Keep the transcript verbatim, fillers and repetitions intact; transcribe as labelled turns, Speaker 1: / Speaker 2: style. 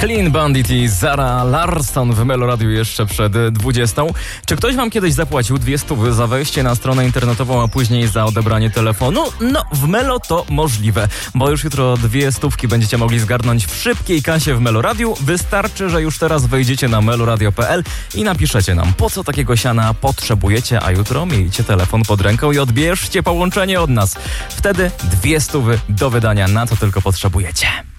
Speaker 1: Clean Bandit i Zara Larsson w Meloradiu jeszcze przed dwudziestą. Czy ktoś wam kiedyś zapłacił dwie stówy za wejście na stronę internetową, a później za odebranie telefonu? No, w Melo to możliwe, bo już jutro dwie stówki będziecie mogli zgarnąć w szybkiej kasie w Meloradiu. Wystarczy, że już teraz wejdziecie na meloradio kropka p l i napiszecie nam, po co takiego siana potrzebujecie, a jutro miejcie telefon pod ręką i odbierzcie połączenie od nas. Wtedy dwie stówy do wydania, na co tylko potrzebujecie.